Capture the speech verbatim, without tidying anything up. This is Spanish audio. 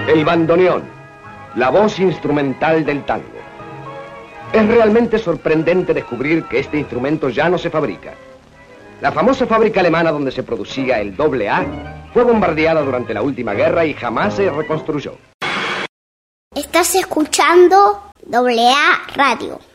El bandoneón, la voz instrumental del tango. Es realmente sorprendente descubrir que este instrumento ya no se fabrica. La famosa fábrica alemana donde se producía el doble A fue bombardeada durante la última guerra y jamás se reconstruyó. Estás escuchando doble A Radio.